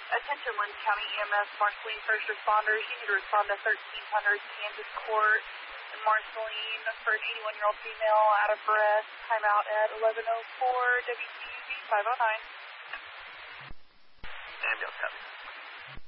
Attention Lynn County EMS, Marceline first responders. You need to respond to 1300 Kansas Court. And Marceline for an 81-year-old female out of breath. Timeout at 11:04. WTUV 509. Ambulance coming.